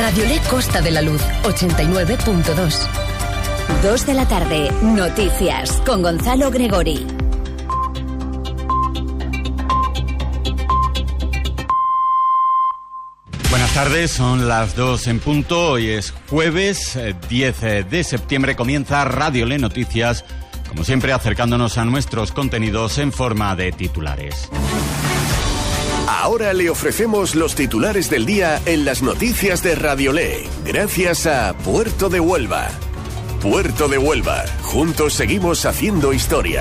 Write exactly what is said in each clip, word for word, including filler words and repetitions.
Radiolé Costa de la Luz, ochenta y nueve punto dos. Dos de la tarde, noticias con Gonzalo Gregori. Buenas tardes, son las dos en punto. Hoy es jueves diez de septiembre. Comienza Radiolé Noticias, como siempre acercándonos a nuestros contenidos en forma de titulares. Ahora le ofrecemos los titulares del día en las noticias de Radiolé, gracias a Puerto de Huelva. Puerto de Huelva, juntos seguimos haciendo historia.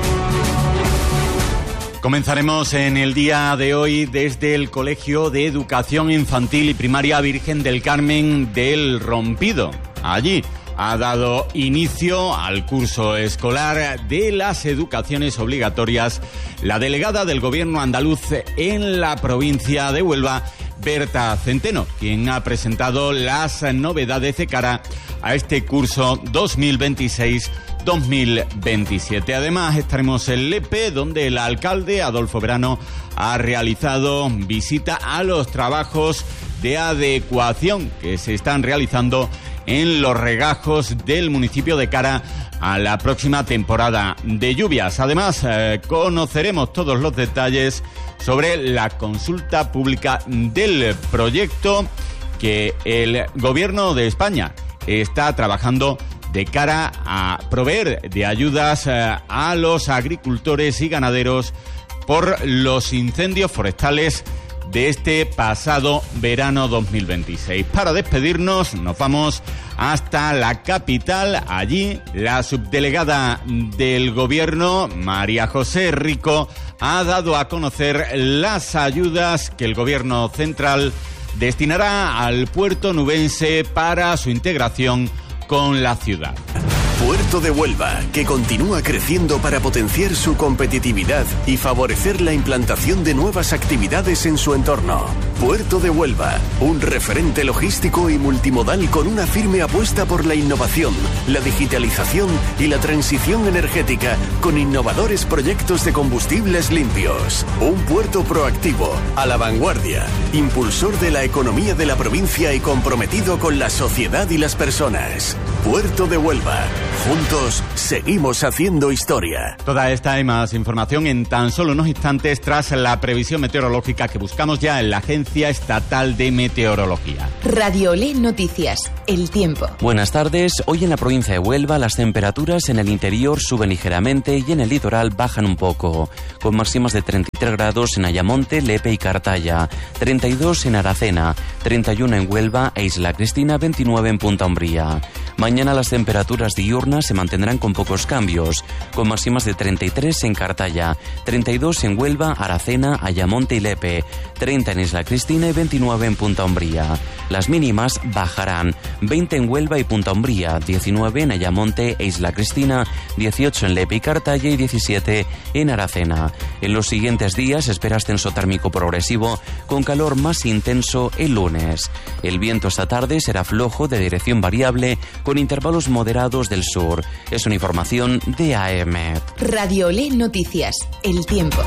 Comenzaremos en el día de hoy desde el Colegio de Educación Infantil y Primaria Virgen del Carmen del Rompido. Allí ha dado inicio al curso escolar de las educaciones obligatorias la delegada del Gobierno andaluz en la provincia de Huelva, Berta Centeno, quien ha presentado las novedades de cara a este curso dos mil veintiséis dos mil veintisiete. Además, estaremos en Lepe, donde el alcalde Adolfo Verano ha realizado visita a los trabajos de adecuación que se están realizando en los regajos del municipio de cara a la próxima temporada de lluvias. Además, eh, conoceremos todos los detalles sobre la consulta pública del proyecto que el Gobierno de España está trabajando de cara a proveer de ayudas eh, a los agricultores y ganaderos por los incendios forestales de este pasado verano dos mil veintiséis. Para despedirnos, nos vamos hasta la capital. Allí, la subdelegada del Gobierno, María José Rico, ha dado a conocer las ayudas que el Gobierno central destinará al puerto nubense para su integración con la ciudad. Puerto de Huelva, que continúa creciendo para potenciar su competitividad y favorecer la implantación de nuevas actividades en su entorno. Puerto de Huelva, un referente logístico y multimodal con una firme apuesta por la innovación, la digitalización y la transición energética, con innovadores proyectos de combustibles limpios. Un puerto proactivo, a la vanguardia, impulsor de la economía de la provincia y comprometido con la sociedad y las personas. Puerto de Huelva. Juntos seguimos haciendo historia. Toda esta y más información en tan solo unos instantes tras la previsión meteorológica que buscamos ya en la Agencia Estatal de Meteorología. Radiolé Noticias, el tiempo. Buenas tardes. Hoy en la provincia de Huelva las temperaturas en el interior suben ligeramente y en el litoral bajan un poco, con máximas de treinta y tres grados en Ayamonte, Lepe y Cartaya, treinta y dos en Aracena, treinta y uno en Huelva e Isla Cristina, veintinueve en Punta Umbría. Mañana las temperaturas diurnas se mantendrán con pocos cambios, con máximas de treinta y tres en Cartaya, treinta y dos en Huelva, Aracena, Ayamonte y Lepe, treinta en Isla Cristina y veintinueve en Punta Umbría. Las mínimas bajarán, veinte en Huelva y Punta Umbría, diecinueve en Ayamonte e Isla Cristina, dieciocho en Lepe y Cartaya y diecisiete en Aracena. En los siguientes días espera ascenso térmico progresivo, con calor más intenso el lunes. El viento esta tarde será flojo de dirección variable, con intervalos moderados del sur. Es una información de A M. Radiolé Noticias, el tiempo.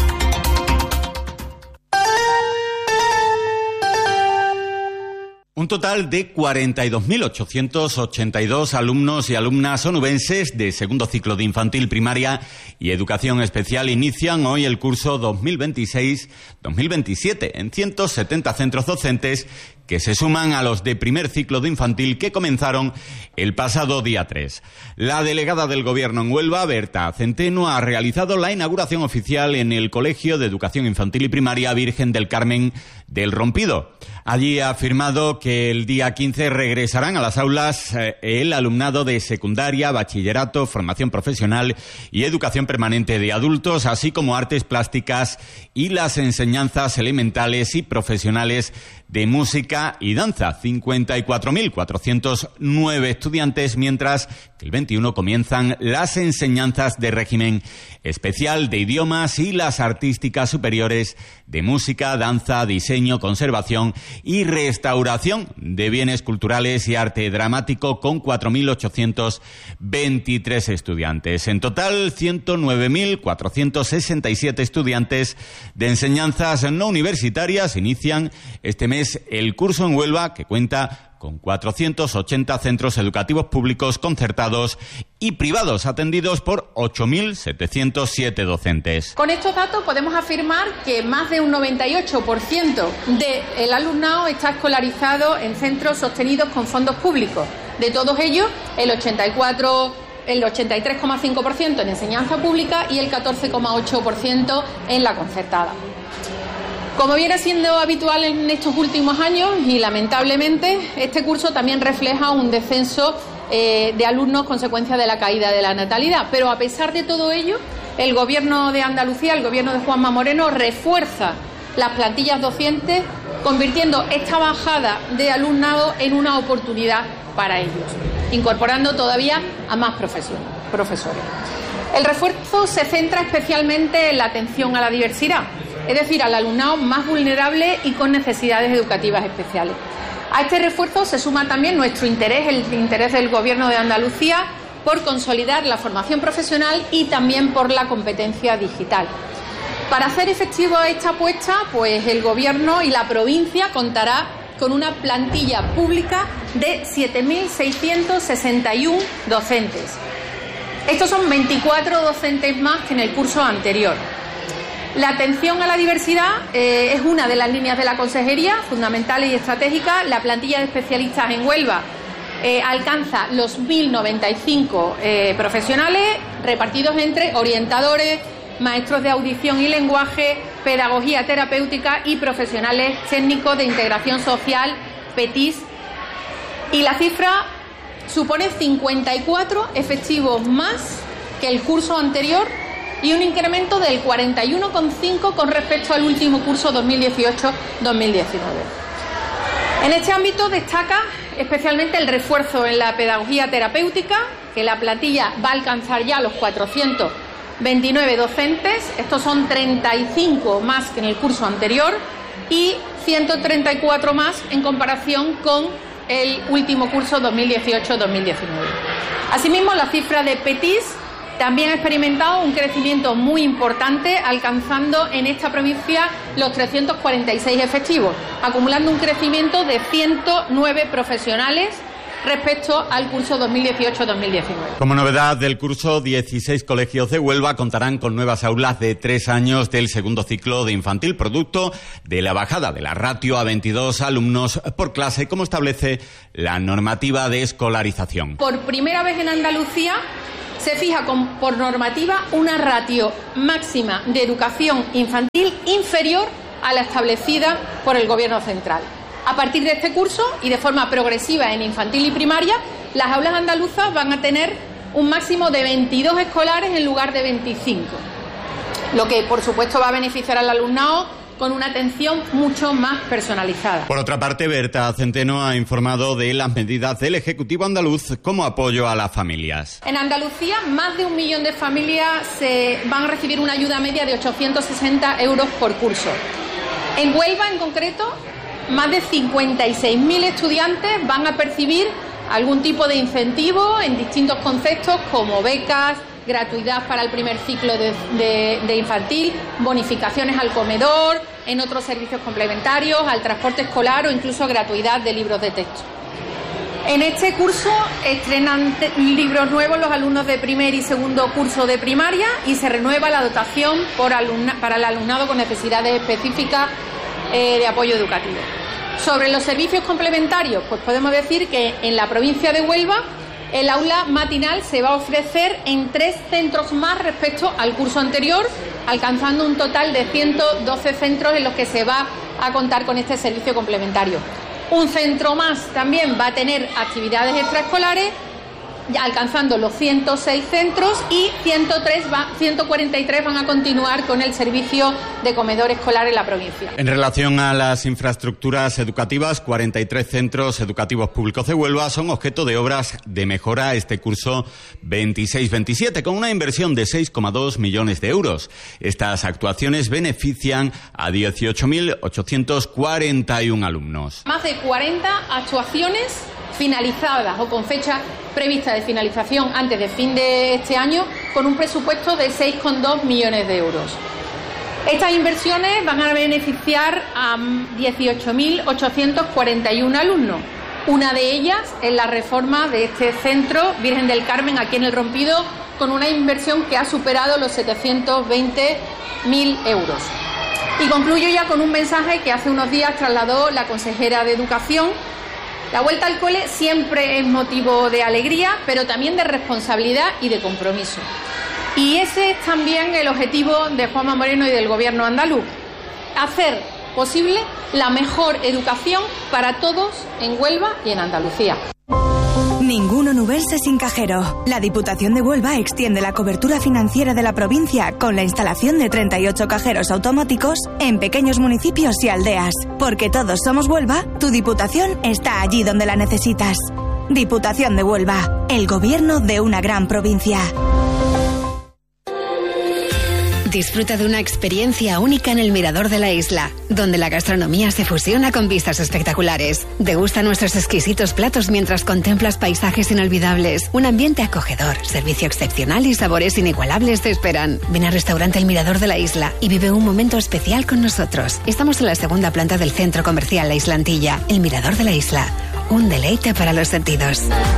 Un total de cuarenta y dos mil ochocientos ochenta y dos alumnos y alumnas onubenses de segundo ciclo de infantil primaria y educación especial inician hoy el curso dos mil veintiséis dos mil veintisiete en ciento setenta centros docentes que se suman a los de primer ciclo de infantil que comenzaron el pasado día tres. La delegada del Gobierno en Huelva, Berta Centeno, ha realizado la inauguración oficial en el Colegio de Educación Infantil y Primaria Virgen del Carmen del Rompido. Allí ha afirmado que el día quince regresarán a las aulas eh, el alumnado de secundaria, bachillerato, formación profesional y educación permanente de adultos, así como artes plásticas y las enseñanzas elementales y profesionales de música y danza. cincuenta y cuatro mil cuatrocientos nueve estudiantes, mientras que el veintiuno comienzan las enseñanzas de régimen especial de idiomas y las artísticas superiores de música, danza, diseño diseño, conservación y restauración de bienes culturales y arte dramático, con cuatro mil ochocientos veintitrés estudiantes. En total, ciento nueve mil cuatrocientos sesenta y siete estudiantes de enseñanzas no universitarias inician este mes el curso en Huelva, que cuenta con cuatrocientos ochenta centros educativos públicos, concertados y privados, atendidos por ocho mil setecientos siete docentes. Con estos datos podemos afirmar que más de un noventa y ocho por ciento del alumnado está escolarizado en centros sostenidos con fondos públicos. De todos ellos, el ochenta y cuatro el ochenta y tres coma cinco por ciento en enseñanza pública y el catorce coma ocho por ciento en la concertada. Como viene siendo habitual en estos últimos años, y lamentablemente, este curso también refleja un descenso eh, de alumnos consecuencia de la caída de la natalidad. Pero a pesar de todo ello, el Gobierno de Andalucía, el Gobierno de Juanma Moreno, refuerza las plantillas docentes, convirtiendo esta bajada de alumnado en una oportunidad para ellos, incorporando todavía a más profesores. El refuerzo se centra especialmente en la atención a la diversidad, es decir, al alumnado más vulnerable y con necesidades educativas especiales. A este refuerzo se suma también nuestro interés, el interés del Gobierno de Andalucía, por consolidar la formación profesional y también por la competencia digital. Para hacer efectiva esta apuesta, pues el Gobierno y la provincia contará con una plantilla pública de siete mil seiscientos sesenta y uno docentes. Estos son veinticuatro docentes más que en el curso anterior. La atención a la diversidad eh, es una de las líneas de la Consejería, fundamentales y estratégicas. La plantilla de especialistas en Huelva eh, alcanza los mil noventa y cinco eh, profesionales, repartidos entre orientadores, maestros de audición y lenguaje, pedagogía terapéutica y profesionales técnicos de integración social, P E T I S. Y la cifra supone cincuenta y cuatro efectivos más que el curso anterior, y un incremento del cuarenta y uno coma cinco con respecto al último curso dos mil dieciocho dos mil diecinueve. En este ámbito destaca especialmente el refuerzo en la pedagogía terapéutica, que la plantilla va a alcanzar ya los cuatrocientos veintinueve docentes. Estos son treinta y cinco más que en el curso anterior y ciento treinta y cuatro más en comparación con el último curso dos mil dieciocho dos mil diecinueve. Asimismo, la cifra de P E T I S también ha experimentado un crecimiento muy importante, alcanzando en esta provincia los trescientos cuarenta y seis efectivos, acumulando un crecimiento de ciento nueve profesionales respecto al curso dos mil dieciocho dos mil diecinueve. Como novedad del curso, dieciséis colegios de Huelva contarán con nuevas aulas de tres años del segundo ciclo de infantil, producto de la bajada de la ratio a veintidós alumnos por clase, como establece la normativa de escolarización. Por primera vez en Andalucía se fija con, por normativa una ratio máxima de educación infantil inferior a la establecida por el Gobierno central. A partir de este curso y de forma progresiva en infantil y primaria, las aulas andaluzas van a tener un máximo de veintidós escolares en lugar de veinticinco, lo que por supuesto va a beneficiar al alumnado con una atención mucho más personalizada. Por otra parte, Berta Centeno ha informado de las medidas del Ejecutivo andaluz como apoyo a las familias. En Andalucía, más de un millón de familias se van a recibir una ayuda media de ochocientos sesenta euros por curso. En Huelva, en concreto, más de cincuenta y seis mil estudiantes van a percibir algún tipo de incentivo en distintos conceptos, como becas, gratuidad para el primer ciclo de, de, de infantil, bonificaciones al comedor, en otros servicios complementarios, al transporte escolar o incluso gratuidad de libros de texto. En este curso estrenan libros nuevos los alumnos de primer y segundo curso de primaria y se renueva la dotación por alumna, para el alumnado con necesidades específicas eh, de apoyo educativo. Sobre los servicios complementarios, pues podemos decir que en la provincia de Huelva el aula matinal se va a ofrecer en tres centros más respecto al curso anterior, alcanzando un total de ciento doce centros en los que se va a contar con este servicio complementario. Un centro más también va a tener actividades extraescolares alcanzando los ciento seis centros, y ciento tres va, ciento cuarenta y tres van a continuar con el servicio de comedor escolar en la provincia. En relación a las infraestructuras educativas, cuarenta y tres centros educativos públicos de Huelva son objeto de obras de mejora este curso veintiséis veintisiete, con una inversión de seis coma dos millones de euros. Estas actuaciones benefician a dieciocho mil ochocientos cuarenta y uno alumnos. Más de cuarenta actuaciones finalizadas o con fecha prevista de finalización antes de fin de este año, con un presupuesto de seis coma dos millones de euros. Estas inversiones van a beneficiar a dieciocho mil ochocientos cuarenta y uno alumnos. Una de ellas es la reforma de este centro Virgen del Carmen aquí en El Rompido, con una inversión que ha superado los setecientos veinte mil euros. Y concluyo ya con un mensaje que hace unos días trasladó la consejera de Educación. La vuelta al cole siempre es motivo de alegría, pero también de responsabilidad y de compromiso. Y ese es también el objetivo de Juanma Moreno y del Gobierno andaluz: hacer posible la mejor educación para todos en Huelva y en Andalucía. Ningún onubense sin cajero. La Diputación de Huelva extiende la cobertura financiera de la provincia con la instalación de treinta y ocho cajeros automáticos en pequeños municipios y aldeas. Porque todos somos Huelva, tu Diputación está allí donde la necesitas. Diputación de Huelva, el gobierno de una gran provincia. Disfruta de una experiencia única en el Mirador de la Isla, donde la gastronomía se fusiona con vistas espectaculares. Degusta nuestros exquisitos platos mientras contemplas paisajes inolvidables. Un ambiente acogedor, servicio excepcional y sabores inigualables te esperan. Ven al restaurante El Mirador de la Isla y vive un momento especial con nosotros. Estamos en la segunda planta del Centro Comercial La Islantilla. El Mirador de la Isla, un deleite para los sentidos.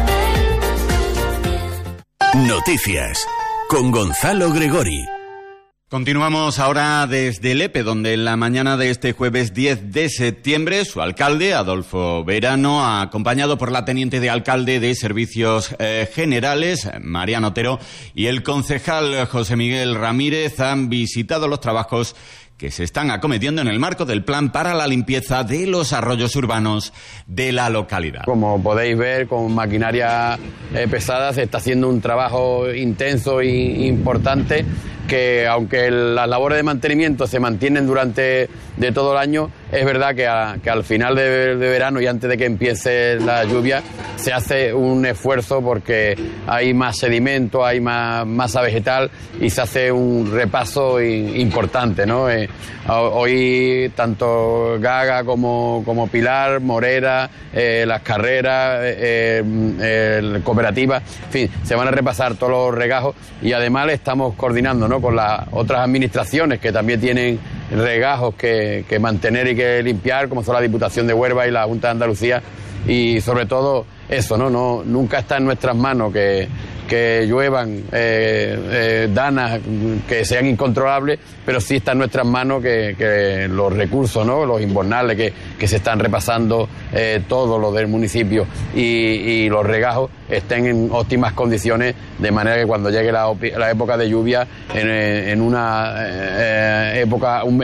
Noticias con Gonzalo Gregori. Continuamos ahora desde Lepe, donde en la mañana de este jueves diez de septiembre su alcalde, Adolfo Verano, acompañado por la teniente de alcalde de Servicios eh, Generales, Mariano Otero, y el concejal José Miguel Ramírez han visitado los trabajos que se están acometiendo en el marco del plan para la limpieza de los arroyos urbanos de la localidad. Como podéis ver, con maquinaria eh, pesada se está haciendo un trabajo intenso e importante, que aunque las labores de mantenimiento se mantienen durante de todo el año, es verdad que, a, que al final de, de verano y antes de que empiece la lluvia se hace un esfuerzo porque hay más sedimento, hay más masa vegetal y se hace un repaso importante, ¿no? Eh, hoy tanto Gaga como, como Pilar, Morera, eh, Las Carreras, eh, eh, Cooperativa, en fin, se van a repasar todos los regajos y además le estamos coordinando, ¿no?, con las otras administraciones que también tienen regajos que, que mantener y que limpiar, como son la Diputación de Huelva y la Junta de Andalucía, y sobre todo eso, no, no nunca está en nuestras manos que, que lluevan eh, eh, danas que sean incontrolables, pero sí está en nuestras manos que, que los recursos, ¿no?, los invernales que, que se están repasando, eh, todos los del municipio y, y los regajos estén en óptimas condiciones, de manera que cuando llegue la, la época de lluvia, en, en una eh, época, un